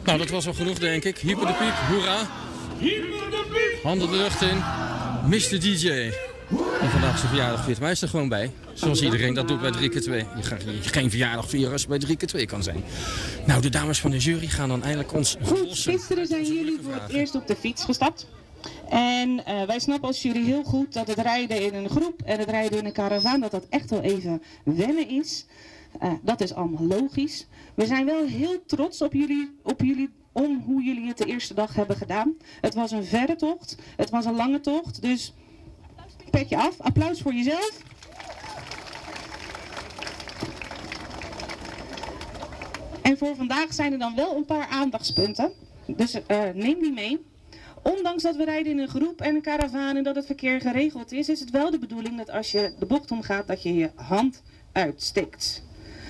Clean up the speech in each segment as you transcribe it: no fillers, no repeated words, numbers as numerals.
Nou, dat was wel genoeg, denk ik. Hyper de piep, hoera. Handen de lucht in. Mr. DJ. En vandaag zijn verjaardag viert. Maar hij is er gewoon bij. Zoals iedereen dat doet bij 3x2. Je gaat geen verjaardag vieren als je bij 3x2 kan zijn. Nou, de dames van de jury gaan dan eindelijk ons verlossen. Gisteren zijn jullie voor het eerst op de fiets gestapt. En wij snappen als jury heel goed dat het rijden in een groep en het rijden in een karavaan, dat echt wel even wennen is. Dat is allemaal logisch. We zijn wel heel trots op jullie om hoe jullie het de eerste dag hebben gedaan. Het was een verre tocht, het was een lange tocht, dus petje af, applaus voor jezelf. En voor vandaag zijn er dan wel een paar aandachtspunten, dus neem die mee. Ondanks dat we rijden in een groep en een karavaan en dat het verkeer geregeld is, is het wel de bedoeling dat als je de bocht omgaat, dat je je hand uitsteekt.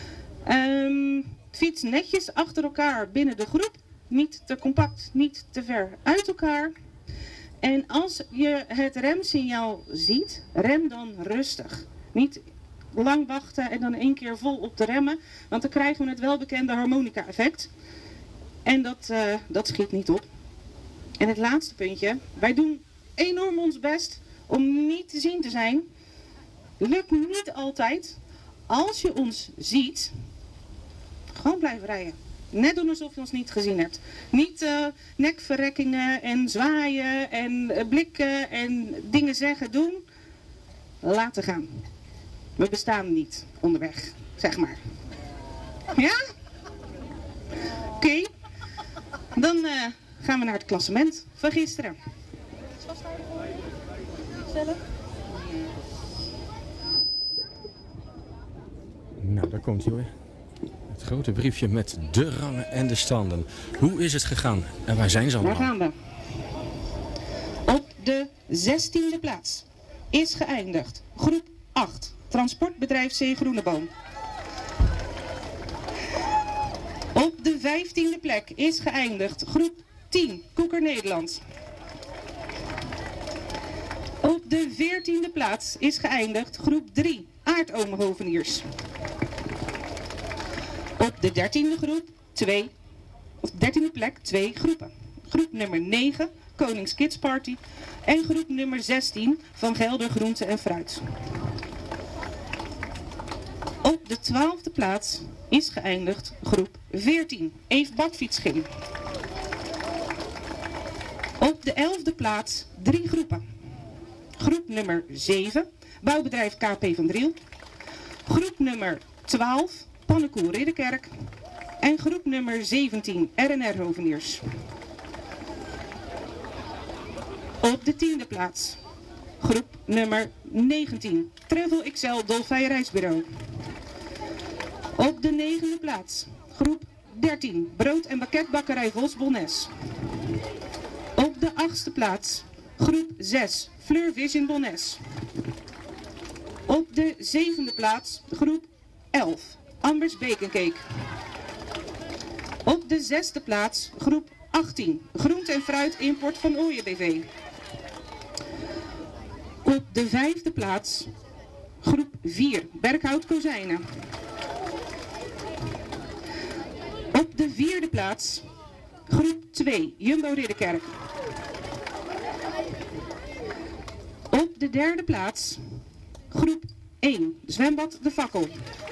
Fiets netjes achter elkaar binnen de groep, niet te compact, niet te ver uit elkaar. En als je het remsignaal ziet, rem dan rustig. Niet lang wachten en dan 1 keer vol op de remmen, want dan krijgen we het welbekende harmonica-effect. En dat schiet niet op. En het laatste puntje, wij doen enorm ons best om niet te zien te zijn. Lukt niet altijd. Als je ons ziet, gewoon blijven rijden. Net doen alsof je ons niet gezien hebt. Niet nekverrekkingen en zwaaien en blikken en dingen zeggen, doen. Laten gaan. We bestaan niet onderweg, zeg maar. Ja? Oké. Dan gaan we naar het klassement van gisteren. Nou, daar komt hij hoor. Het grote briefje met de rangen en de standen. Hoe is het gegaan en waar zijn ze allemaal? Daar gaan we. Op de 16e plaats is geëindigd groep 8, Transportbedrijf C. Groeneboom. Op de 15e plek is geëindigd groep 10, Koeker Nederland. Op de 14e plaats is geëindigd groep 3, Aardomenhoveniers. Op de 13e plek 2 groepen. Groep nummer 9, Konings Kids Party. En groep nummer 16 van Gelder Groente en Fruit. Op de 12e plaats is geëindigd groep 14, Eve Bakfietsgym. Op de 11e plaats 3 groepen. Groep nummer 7, bouwbedrijf KP van Driel. Groep nummer 12, Pannenkoek Ridderkerk. En groep nummer 17, RNR Hoveniers. Op de 10e plaats, groep nummer 19, Travel XL Dolfijn Reisbureau. Op de 9e plaats, groep 13, Brood- en Bakketbakkerij Vos-Bolnes. Op de 8e plaats, groep 6, Fleur Vision Bolnes. Op de 7e plaats, groep 11, Ambers Bacon Cake. Op de 6e plaats, groep 18, Groente en Fruit Import van Ooyen BV. Op de 5e plaats, groep 4, Berkhout Kozijnen. Op de 4e plaats, groep 2, Jumbo Ridderkerk. Op de 3e plaats, groep 1, Zwembad De Fakkel.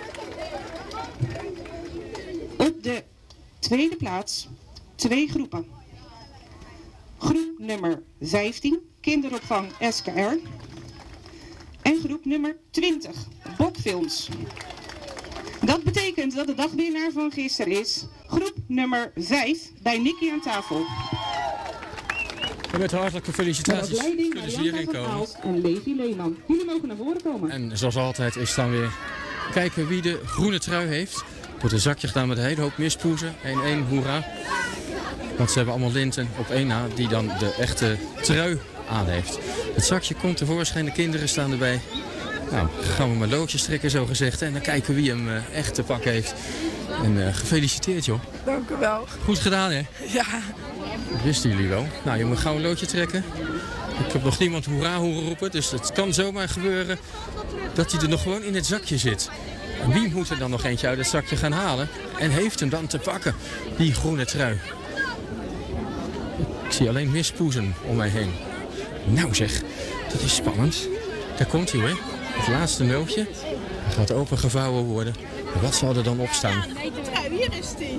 Op de 2e plaats, 2 groepen. Groep nummer 15, kinderopvang SKR. En groep nummer 20, Bokfilms. Dat betekent dat de dagwinnaar van gisteren is groep nummer 5 bij Nicky aan tafel. En met hartelijke felicitaties kunnen ze hierin komen. En Levi Leeman. Jullie mogen naar voren komen. En zoals altijd is dan weer kijken wie de groene trui heeft. Er wordt een zakje gedaan met een hele hoop mispoezen. 1-1, hoera. Want ze hebben allemaal linten op 1 na die dan de echte trui aan heeft. Het zakje komt tevoorschijn, de kinderen staan erbij. Nou, gaan we maar loodjes trekken zo gezegd. En dan kijken wie hem echt te pakken heeft. En gefeliciteerd joh. Dank u wel. Goed gedaan hè? Ja. Dat wisten jullie wel. Nou, je moet gauw een loodje trekken. Ik heb nog niemand hoera horen roepen. Dus het kan zomaar gebeuren dat hij er nog gewoon in het zakje zit. En wie moet er dan nog eentje uit het zakje gaan halen? En heeft hem dan te pakken, die groene trui. Ik zie alleen mispoezen om mij heen. Nou zeg, dat is spannend. Daar komt hij hoor. Het laatste nootje. Hij gaat opengevouwen worden. En wat zal er dan op staan? Hier is die.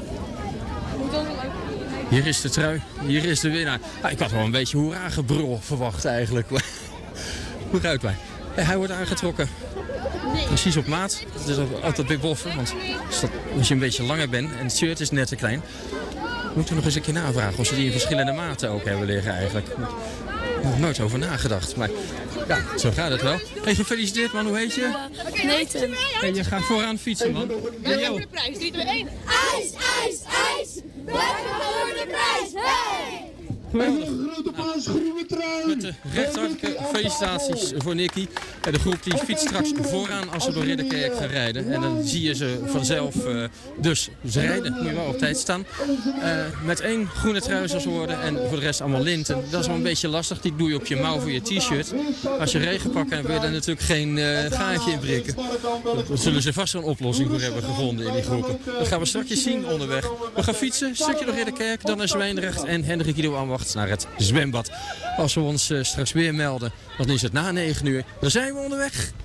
Hier is de trui. Hier is de winnaar. Ik had wel een beetje hoera-gebrul verwacht eigenlijk. Hoe ruikt wij? Hij wordt aangetrokken. Precies op maat. Dat is altijd weer boffen. Want als je een beetje langer bent en het shirt is net te klein... moet je nog eens een keer navragen of ze die in verschillende maten ook hebben liggen eigenlijk. Ik heb er nooit over nagedacht. Maar ja, zo gaat het wel. Hey, gefeliciteerd man, hoe heet je? Nathan. Hey, je gaat vooraan fietsen man. Ja, de prijs. 3, 2, 1. IJs, ijs, ijs! We hebben voor de prijs! Hey! Geweldig. Grote applaus, groene trui. Met de recht hartelijke felicitaties voor Nicky. De groep die fietst straks vooraan als ze door Ridderkerk gaan rijden. En dan zie je ze vanzelf dus ze rijden. Moet je wel op tijd staan. Met 1 groene trui zoals worden en voor de rest allemaal linten. Dat is wel een beetje lastig. Die doe je op je mouw voor je t-shirt. Als je regenpak hebt wil je daar natuurlijk geen gaatje in prikken. Daar zullen ze vast wel een oplossing voor hebben gevonden in die groepen. Dat gaan we straks zien onderweg. We gaan fietsen, een stukje door Ridderkerk, dan naar Zwijndrecht en Hendrik Ido Ambacht naar het zwembad. Als we ons straks weer melden, dan is het na 9 uur. Dan zijn we onderweg.